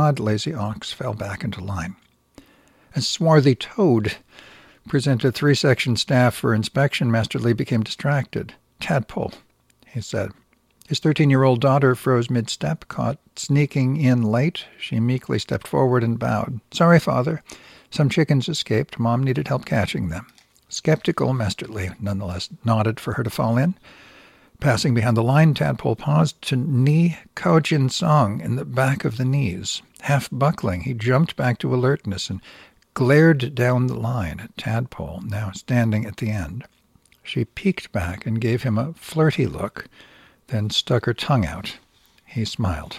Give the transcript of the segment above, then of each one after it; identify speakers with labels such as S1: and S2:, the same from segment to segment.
S1: odd, lazy ox fell back into line. A swarthy toad presented 3-section staff for inspection. Master Li became distracted. "Tadpole," he said. His 13-year-old daughter froze mid-step, caught sneaking in late. She meekly stepped forward and bowed. "Sorry, Father. Some chickens escaped. Mom needed help catching them." Skeptical, Master Li nonetheless nodded for her to fall in. Passing behind the line, Tadpole paused to knee Cao Jinsong in the back of the knees. Half buckling, he jumped back to alertness and glared down the line at Tadpole, now standing at the end. She peeked back and gave him a flirty look, then stuck her tongue out. He smiled.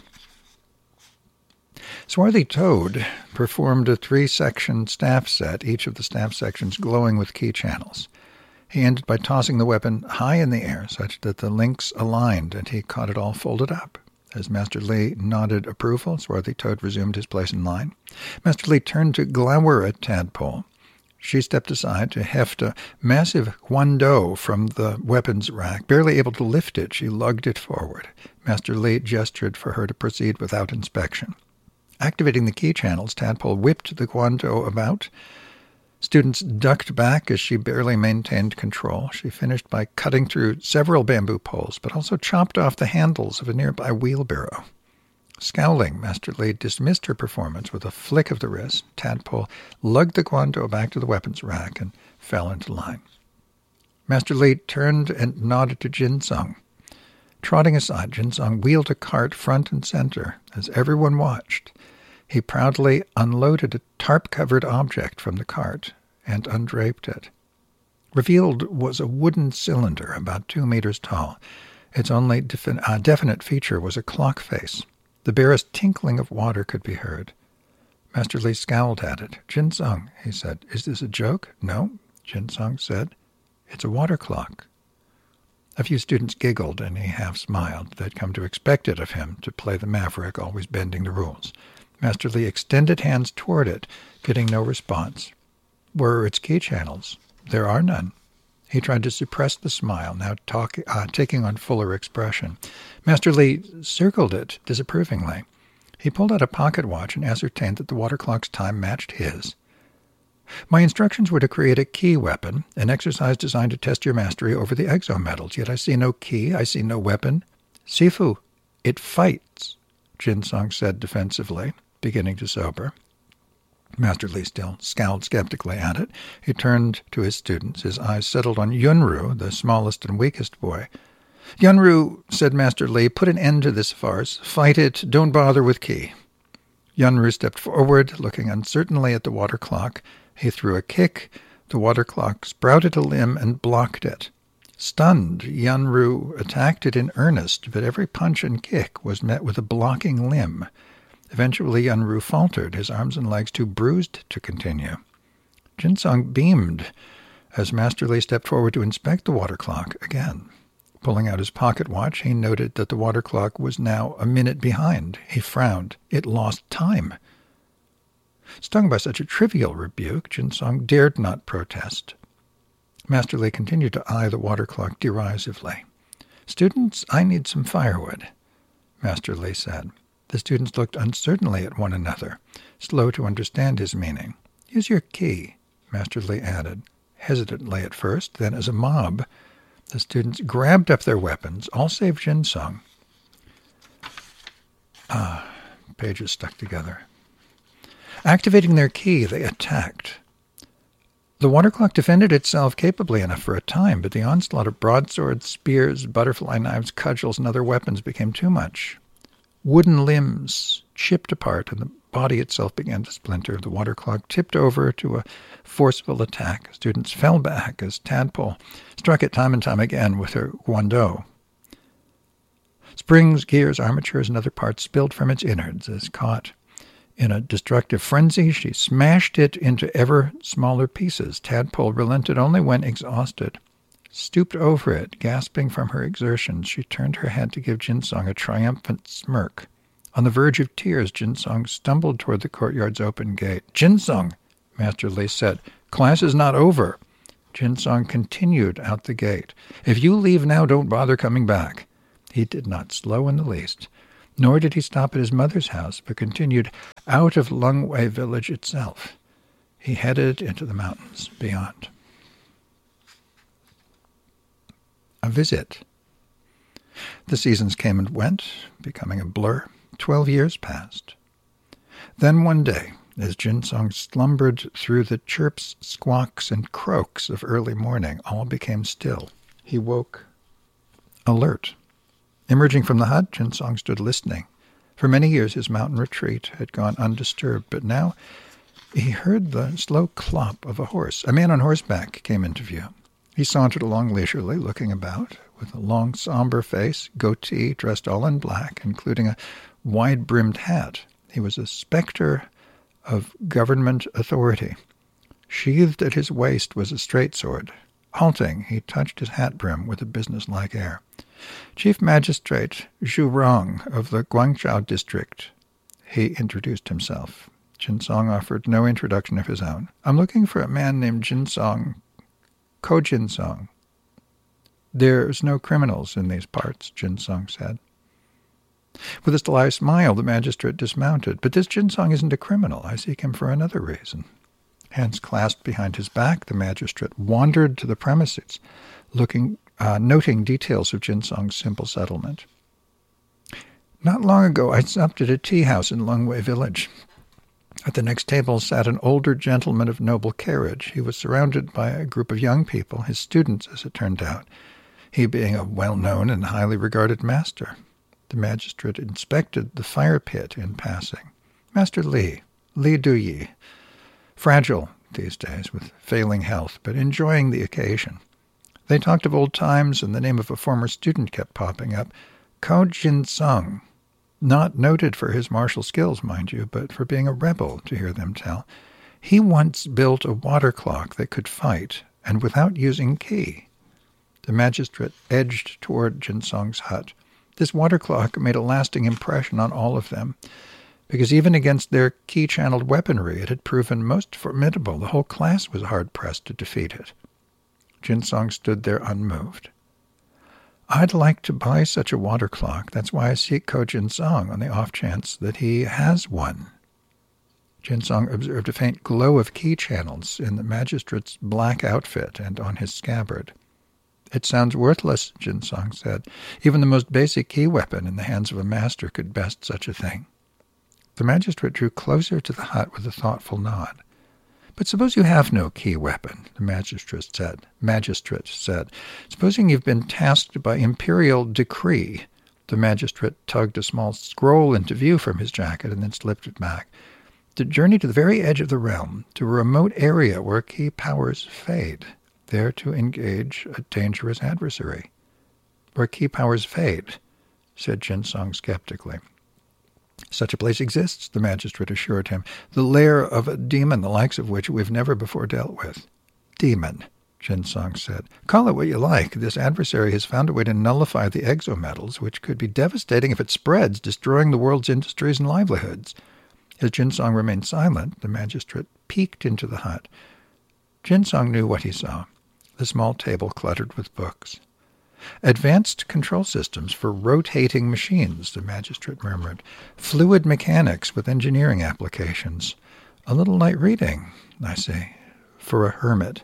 S1: Swarthy Toad performed a 3-section staff set, each of the staff sections glowing with key channels. He ended by tossing the weapon high in the air such that the links aligned, and he caught it all folded up. As Master Li nodded approval, Swarthy Toad resumed his place in line. Master Li turned to glower at Tadpole. She stepped aside to heft a massive guando from the weapons rack. Barely able to lift it, she lugged it forward. Master Li gestured for her to proceed without inspection. Activating the key channels, Tadpole whipped the guando about. Students ducked back as she barely maintained control. She finished by cutting through several bamboo poles, but also chopped off the handles of a nearby wheelbarrow. Scowling, Master Li dismissed her performance with a flick of the wrist. Tadpole lugged the guando back to the weapons rack and fell into line. Master Li turned and nodded to Jinsong. Trotting aside, Jinsong wheeled a cart front and center as everyone watched. He proudly unloaded a tarp-covered object from the cart and undraped it. Revealed was a wooden cylinder about 2 meters tall. Its only definite feature was a clock face. The barest tinkling of water could be heard. Master Li scowled at it. "Jinsong," he said, "is this a joke?" "No," Jinsong said. "It's a water clock." A few students giggled, and he half smiled. They'd come to expect it of him, to play the maverick, always bending the rules. Master Li extended hands toward it, getting no response. Where are its key channels? There are none. He tried to suppress the smile, now taking on fuller expression. Master Li circled it disapprovingly. He pulled out a pocket watch and ascertained that the water clock's time matched his. "My instructions were to create a key weapon, an exercise designed to test your mastery over the exometals, yet I see no key, I see no weapon. Sifu, it fights," Jinsong said defensively, beginning to sober. Master Li still scowled skeptically at it. He turned to his students. His eyes settled on Yunru, the smallest and weakest boy. "Yunru," said Master Li, "put an end to this farce. Fight it. Don't bother with key." Yunru stepped forward, looking uncertainly at the water clock. He threw a kick. The water clock sprouted a limb and blocked it. Stunned, Yunru attacked it in earnest, but every punch and kick was met with a blocking limb. Eventually, Yunru faltered, his arms and legs too bruised to continue. Jinsong beamed as Master Li stepped forward to inspect the water clock again. Pulling out his pocket watch, he noted that the water clock was now a minute behind. He frowned. It lost time. Stung by such a trivial rebuke, Jinsong dared not protest. Master Li continued to eye the water clock derisively. "Students, I need some firewood," Master Li said. The students looked uncertainly at one another, slow to understand his meaning. "Use your key," Master Li added, hesitantly at first, then as a mob. The students grabbed up their weapons, all save Jinsong. Pages stuck together. Activating their key, they attacked. The water clock defended itself capably enough for a time, but the onslaught of broadswords, spears, butterfly knives, cudgels, and other weapons became too much. Wooden limbs chipped apart, and the body itself began to splinter. The water clock tipped over to a forceful attack. Students fell back as Tadpole struck it time and time again with her guando. Springs, gears, armatures, and other parts spilled from its innards as, caught in a destructive frenzy, she smashed it into ever smaller pieces. Tadpole relented only when exhausted. Stooped over it, gasping from her exertions, she turned her head to give Jinsong a triumphant smirk. On the verge of tears, Jinsong stumbled toward the courtyard's open gate. "Jinsong," Master Li said, "class is not over." Jinsong continued out the gate. "If you leave now, don't bother coming back." He did not slow in the least. Nor did he stop at his mother's house, but continued out of Lungwei village itself. He headed into the mountains beyond. A visit. The seasons came and went, becoming a blur. 12 years passed. Then one day, as Jinsong slumbered through the chirps, squawks, and croaks of early morning, all became still. He woke alert. Emerging from the hut, Jinsong stood listening. For many years his mountain retreat had gone undisturbed, but now he heard the slow clop of a horse. A man on horseback came into view. He sauntered along leisurely, looking about, with a long, somber face, goatee, dressed all in black, including a wide-brimmed hat. He was a spectre of government authority. Sheathed at his waist was a straight sword. Halting, he touched his hat brim with a business-like air. Chief Magistrate Zhu Rong of the Guangzhou district. He introduced himself. Jinsong offered no introduction of his own. I'm looking for a man named Jinsong, Ko Jinsong. There's no criminals in these parts, Jinsong said. With a sly smile, the magistrate dismounted. But this Jinsong isn't a criminal. I seek him for another reason. Hands clasped behind his back, the magistrate wandered to the premises, noting details of Jinsong's simple settlement. Not long ago, I supped at a tea house in Lungwei village. At the next table sat an older gentleman of noble carriage. He was surrounded by a group of young people, his students, as it turned out, he being a well-known and highly regarded master. The magistrate inspected the fire pit in passing. Master Li Duyi, fragile these days with failing health, but enjoying the occasion. They talked of old times, and the name of a former student kept popping up, Ko Jinsong. Not noted for his martial skills, mind you, but for being a rebel, to hear them tell. He once built a water clock that could fight, and without using ki. The magistrate edged toward Jinsong's hut. This water clock made a lasting impression on all of them, because even against their ki-channeled weaponry it had proven most formidable. The whole class was hard-pressed to defeat it. Jinsong stood there unmoved. I'd like to buy such a water clock. That's why I seek Ko Jinsong, on the off chance that he has one. Jinsong observed a faint glow of ki channels in the magistrate's black outfit and on his scabbard. It sounds worthless, Jinsong said. Even the most basic ki weapon in the hands of a master could best such a thing. The magistrate drew closer to the hut with a thoughtful nod. But suppose you have no ki weapon, the magistrate said. Supposing you've been tasked by imperial decree. The magistrate tugged a small scroll into view from his jacket and then slipped it back. To journey to the very edge of the realm, to a remote area where ki powers fade, there to engage a dangerous adversary. Where ki powers fade, said Jinsong skeptically. Such a place exists, the magistrate assured him, the lair of a demon the likes of which we've never before dealt with. Demon, Jinsong said. Call it what you like. This adversary has found a way to nullify the exometals, which could be devastating if it spreads, destroying the world's industries and livelihoods. As Jinsong remained silent, the magistrate peeked into the hut. Jinsong knew what he saw. The small table cluttered with books. Advanced control systems for rotating machines, the magistrate murmured. Fluid mechanics with engineering applications. A little light reading, I say, for a hermit.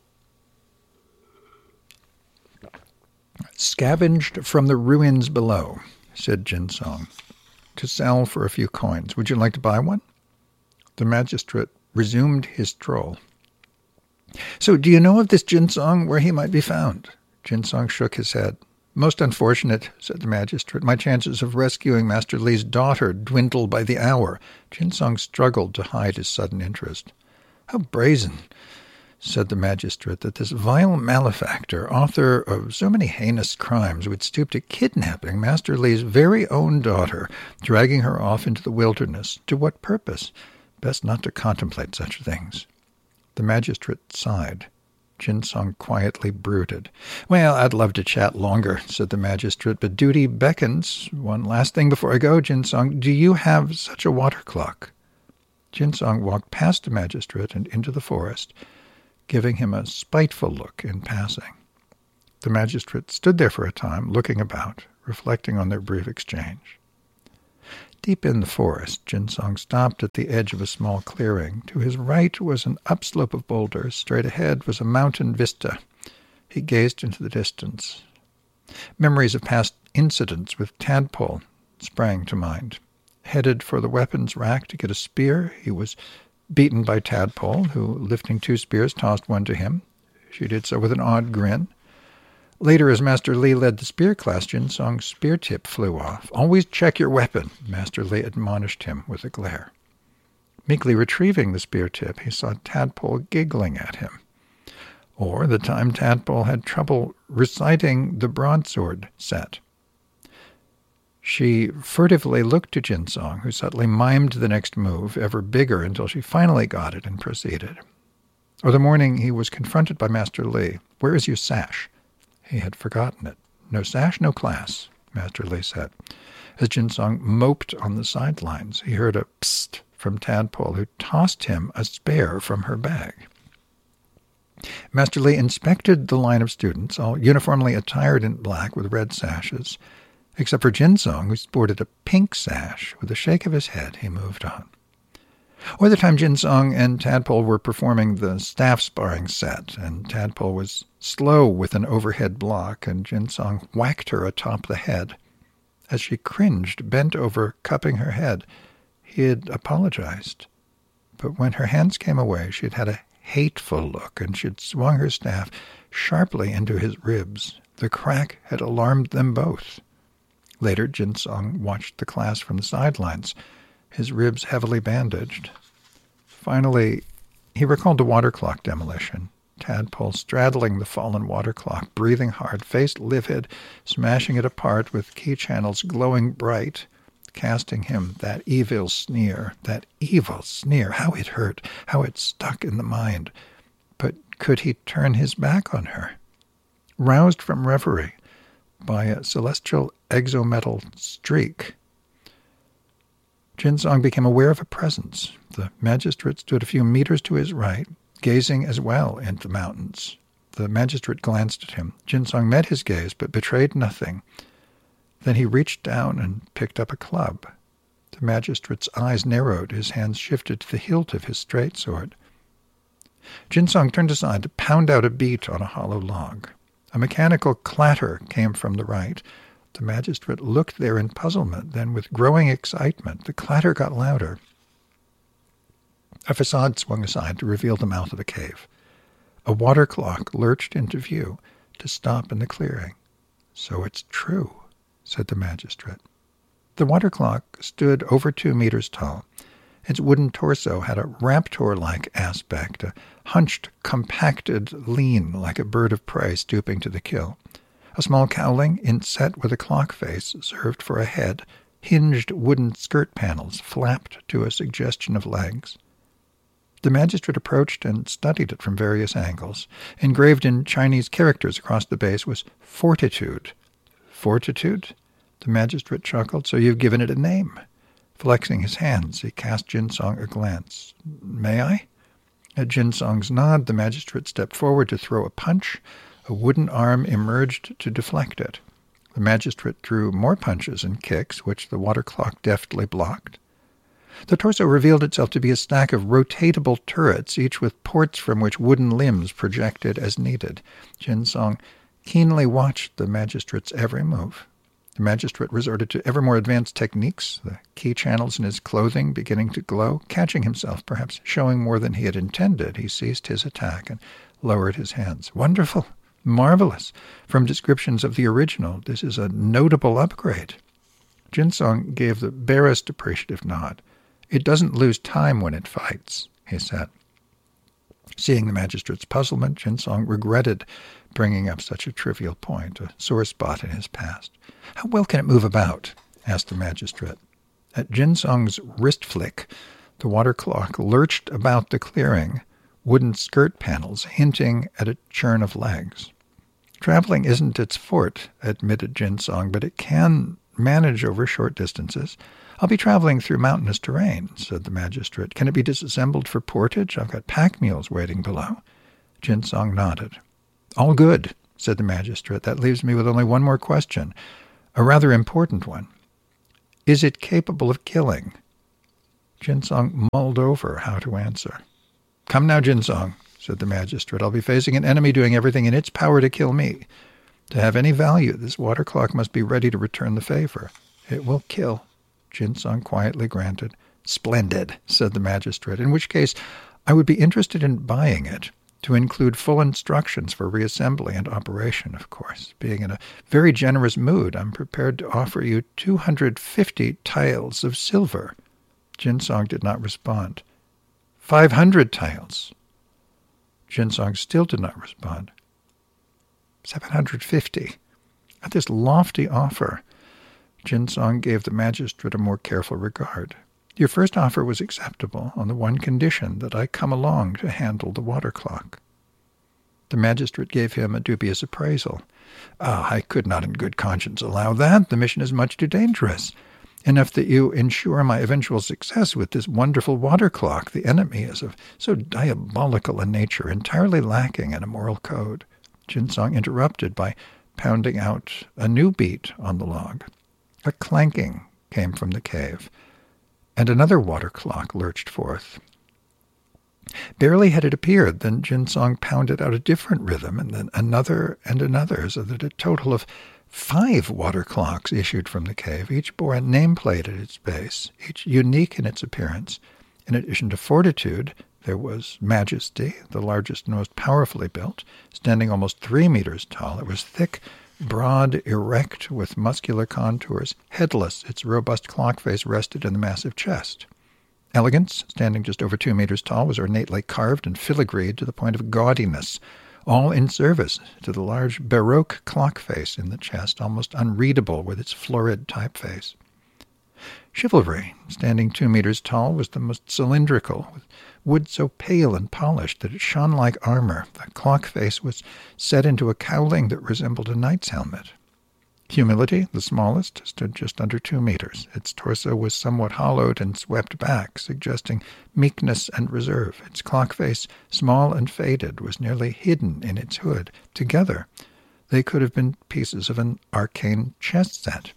S1: Scavenged from the ruins below, said Jinsong, to sell for a few coins. Would you like to buy one? The magistrate resumed his stroll. So do you know of this Jinsong, where he might be found? Jinsong shook his head. Most unfortunate, said the magistrate. My chances of rescuing Master Li's daughter dwindle by the hour. Jinsong struggled to hide his sudden interest. How brazen, said the magistrate, that this vile malefactor, author of so many heinous crimes, would stoop to kidnapping Master Li's very own daughter, dragging her off into the wilderness. To what purpose? Best not to contemplate such things. The magistrate sighed. Jinsong quietly brooded. Well, I'd love to chat longer, said the magistrate, but duty beckons. One last thing before I go, Jinsong. Do you have such a water clock? Jinsong walked past the magistrate and into the forest, giving him a spiteful look in passing. The magistrate stood there for a time, looking about, reflecting on their brief exchange. Deep in the forest, Jinsong stopped at the edge of a small clearing. To his right was an upslope of boulders. Straight ahead was a mountain vista. He gazed into the distance. Memories of past incidents with Tadpole sprang to mind. Headed for the weapons rack to get a spear, he was beaten by Tadpole, who, lifting 2 spears, tossed one to him. She did so with an odd grin. Later, as Master Li led the spear class, Jinsong's spear tip flew off. "Always check your weapon," Master Li admonished him with a glare. Meekly retrieving the spear tip, he saw Tadpole giggling at him. Or the time Tadpole had trouble reciting the broadsword set. She furtively looked to Jinsong, who subtly mimed the next move, ever bigger, until she finally got it and proceeded. Or the morning he was confronted by Master Li. "Where is your sash?" He had forgotten it. "No sash, no class," Master Li said. As Jinsong moped on the sidelines, he heard a psst from Tadpole, who tossed him a spare from her bag. Master Li inspected the line of students, all uniformly attired in black with red sashes. Except for Jinsong, who sported a pink sash. With a shake of his head, he moved on. Or the time Jinsong and Tadpole were performing the staff sparring set, and Tadpole was slow with an overhead block, and Jinsong whacked her atop the head. As she cringed, bent over, cupping her head, he had apologized. But when her hands came away, she had had a hateful look, and she had swung her staff sharply into his ribs. The crack had alarmed them both. Later, Jinsong watched the class from the sidelines, his ribs heavily bandaged. Finally, he recalled the water clock demolition. Tadpole straddling the fallen water clock, breathing hard, face livid, smashing it apart with key channels glowing bright, casting him that evil sneer. That evil sneer! How it hurt, how it stuck in the mind. But could he turn his back on her? Roused from reverie by a celestial exometal streak, Jinsong became aware of a presence. The magistrate stood a few meters to his right, gazing as well into the mountains. The magistrate glanced at him. Jinsong met his gaze, but betrayed nothing. Then he reached down and picked up a club. The magistrate's eyes narrowed. His hands shifted to the hilt of his straight sword. Jinsong turned aside to pound out a beat on a hollow log. A mechanical clatter came from the right. The magistrate looked there in puzzlement. Then, with growing excitement, the clatter got louder. A facade swung aside to reveal the mouth of a cave. A water clock lurched into view to stop in the clearing. "So it's true," said the magistrate. The water clock stood over 2 meters tall. Its wooden torso had a raptor-like aspect, a hunched, compacted lean like a bird of prey stooping to the kill. A small cowling, inset with a clock face, served for a head. Hinged wooden skirt panels flapped to a suggestion of legs. The magistrate approached and studied it from various angles. Engraved in Chinese characters across the base was "Fortitude." "Fortitude?" The magistrate chuckled. "So you've given it a name." Flexing his hands, he cast Jinsong a glance. "May I?" At Jinsong's nod, the magistrate stepped forward to throw a punch. A wooden arm emerged to deflect it. The magistrate threw more punches and kicks, which the water clock deftly blocked. The torso revealed itself to be a stack of rotatable turrets, each with ports from which wooden limbs projected as needed. Jinsong keenly watched the magistrate's every move. The magistrate resorted to ever more advanced techniques, the key channels in his clothing beginning to glow. Catching himself, perhaps showing more than he had intended, he ceased his attack and lowered his hands. "Wonderful! Marvelous! From descriptions of the original, this is a notable upgrade." Jinsong gave the barest appreciative nod. "It doesn't lose time when it fights," he said. Seeing the magistrate's puzzlement, Jinsong regretted bringing up such a trivial point, a sore spot in his past. "How well can it move about?" asked the magistrate. At Jinsong's wrist flick, the water clock lurched about the clearing, wooden skirt panels hinting at a churn of legs. "Traveling isn't its forte," admitted Jinsong, "but it can manage over short distances." "I'll be traveling through mountainous terrain," said the magistrate. "Can it be disassembled for portage? I've got pack mules waiting below." Jinsong nodded. "All good," said the magistrate. "That leaves me with only one more question, a rather important one. Is it capable of killing? Jinsong mulled over how to answer. Come now, Jinsong, said the magistrate. I'll be facing an enemy doing everything in its power to kill me. To have any value, this water clock must be ready to return the favor. It will kill, Jinsong quietly granted. Splendid, said the magistrate, in which case I would be interested in buying it, to include full instructions for reassembly and operation, of course. Being in a very generous mood, I'm prepared to offer you 250 tiles of silver. Jinsong did not respond. 500 tiles. Jinsong still did not respond. 750. At this lofty offer, Jinsong gave the magistrate a more careful regard. Your first offer was acceptable on the one condition that I come along to handle the water clock. The magistrate gave him a dubious appraisal. I could not in good conscience allow that. The mission is much too dangerous. Enough that you ensure my eventual success with this wonderful water clock. The enemy is of so diabolical a nature, entirely lacking in a moral code. Jinsong interrupted by pounding out a new beat on the log. A clanking came from the cave, and another water clock lurched forth. Barely had it appeared than Jinsong pounded out a different rhythm, and then another and another, so that a total of 5 water clocks issued from the cave. Each bore a nameplate at its base, each unique in its appearance. In addition to fortitude, there was Majesty, the largest and most powerfully built, standing almost 3 meters tall. It was thick, broad, erect, with muscular contours. Headless, its robust clock face rested in the massive chest. Elegance, standing just over 2 meters tall, was ornately carved and filigreed to the point of gaudiness, all in service to the large Baroque clock face in the chest, almost unreadable with its florid typeface. Chivalry, standing 2 meters tall, was the most cylindrical, with wood so pale and polished that it shone like armor. The clock face was set into a cowling that resembled a knight's helmet. Humility, the smallest, stood just under 2 meters. Its torso was somewhat hollowed and swept back, suggesting meekness and reserve. Its clock face, small and faded, was nearly hidden in its hood. Together, they could have been pieces of an arcane chess set.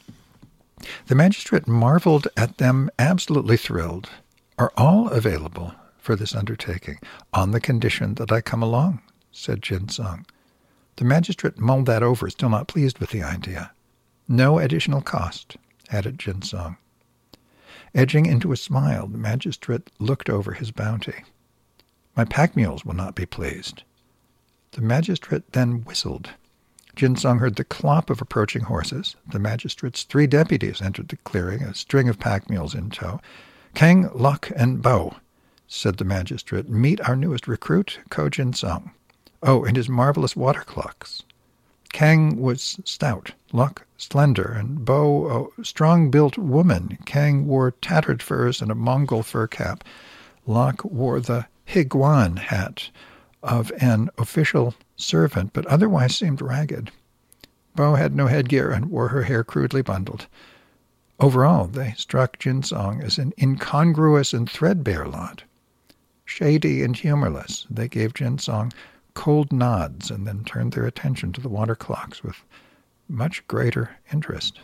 S1: The magistrate marveled at them, absolutely thrilled. Are all available for this undertaking, on the condition that I come along, said Jinsong. The magistrate mulled that over, still not pleased with the idea. No additional cost, added Jinsong. Edging into a smile, the magistrate looked over his bounty. My pack mules will not be pleased. The magistrate then whistled. Jinsong heard the clop of approaching horses. The magistrate's 3 deputies entered the clearing, a string of pack mules in tow. Kang, Lok, and Bo, said the magistrate, meet our newest recruit, Ko Jinsong. Oh, and his marvelous water clocks. Kang was stout, Lok slender, and Bo a strong-built woman. Kang wore tattered furs and a Mongol fur cap. Lok wore the higuan hat of an official servant, but otherwise seemed ragged. Bo had no headgear and wore her hair crudely bundled. Overall, they struck Jinsong as an incongruous and threadbare lot. Shady and humorless, they gave Jinsong cold nods and then turned their attention to the water clocks with much greater interest.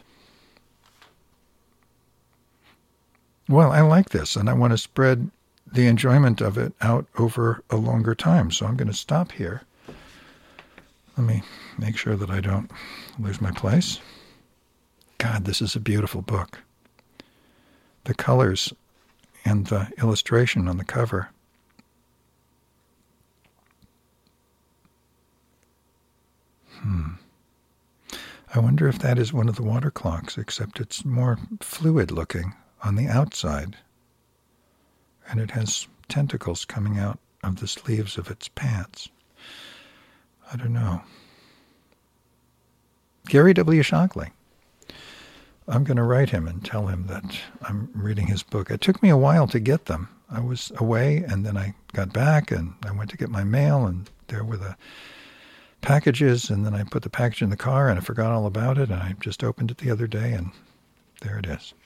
S1: Well, I like this, and I want to spread the enjoyment of it out over a longer time, so I'm going to stop here. Let me make sure that I don't lose my place. God, this is a beautiful book. The colors and the illustration on the cover. I wonder if that is one of the water clocks, except it's more fluid looking on the outside. And it has tentacles coming out of the sleeves of its pants. I don't know. Gary W. Shockley. I'm going to write him and tell him that I'm reading his book. It took me a while to get them. I was away, and then I got back, and I went to get my mail, and there were the packages, and then I put the package in the car, and I forgot all about it, and I just opened it the other day, and there it is.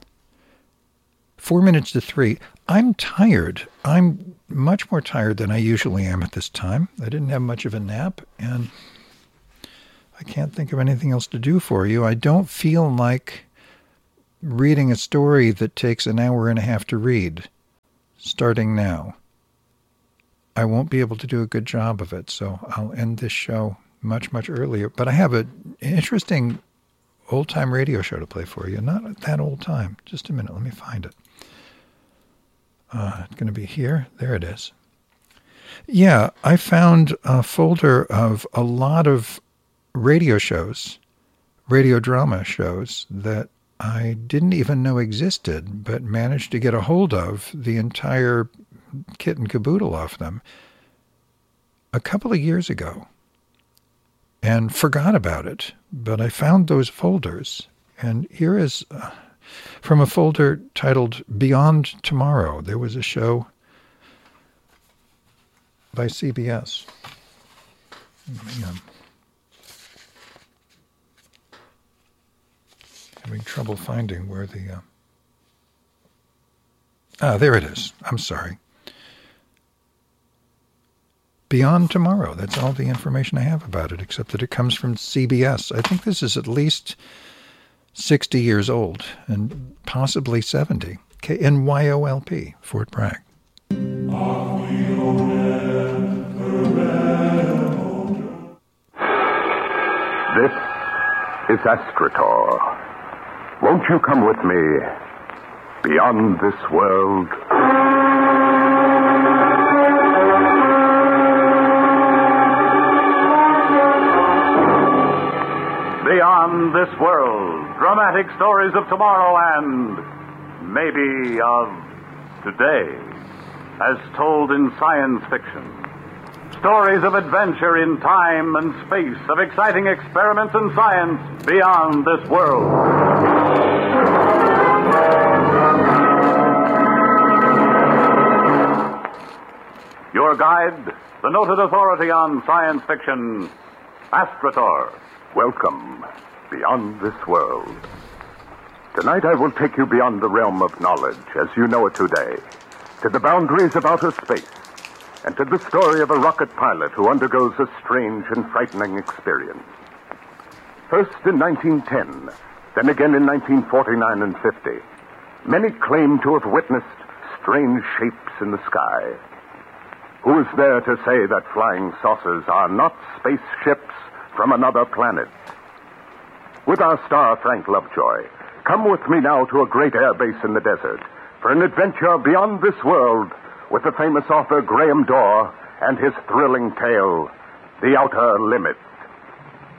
S1: 4 minutes to 3. I'm tired. I'm much more tired than I usually am at this time. I didn't have much of a nap, and I can't think of anything else to do for you. I don't feel like reading a story that takes an hour and a half to read, starting now. I won't be able to do a good job of it, so I'll end this show much, much earlier. But I have an interesting old-time radio show to play for you. Not that old time. Just a minute. Let me find it. It's going to be here. There it is. Yeah, I found a folder of a lot of radio shows, radio drama shows that I didn't even know existed, but managed to get a hold of the entire kit and caboodle of them a couple of years ago and forgot about it. But I found those folders, and here is from a folder titled Beyond Tomorrow. There was a show by CBS. Having trouble finding where the... there it is. I'm sorry. Beyond Tomorrow. That's all the information I have about it, except that it comes from CBS. I think this is at least 60 years old, and possibly 70. KNYOLP, Fort Bragg.
S2: This is Astrator. Won't you come with me beyond this world? Beyond this world, dramatic stories of tomorrow and maybe of today, as told in science fiction. Stories of adventure in time and space, of exciting experiments in science beyond this world. Your guide, the noted authority on science fiction, Astrator. Welcome beyond this world. Tonight I will take you beyond the realm of knowledge as you know it today, to the boundaries of outer space, and to the story of a rocket pilot who undergoes a strange and frightening experience. First in 1910, then again in 1949 and 50, many claim to have witnessed strange shapes in the sky. Who is there to say that flying saucers are not spaceships from another planet? With our star, Frank Lovejoy, come with me now to a great air base in the desert for an adventure beyond this world with the famous author Graham Dorr and his thrilling tale, The Outer Limits.